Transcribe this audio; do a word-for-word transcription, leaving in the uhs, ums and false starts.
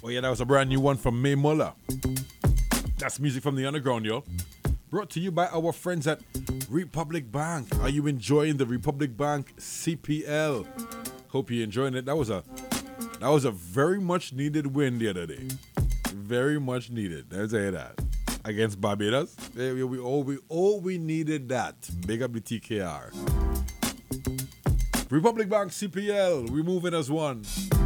Oh yeah, that was a brand new one from May Muller. That's music from the underground, yo. Brought to you by our friends at Republic Bank. Are you enjoying the Republic Bank C P L? Hope you're enjoying it. That was a that was a very much needed win the other day. Very much needed. Let's say that. Against Barbados. We, we, all, we, all we needed that. Big up the T K R. Republic Bank C P L. We moving as one.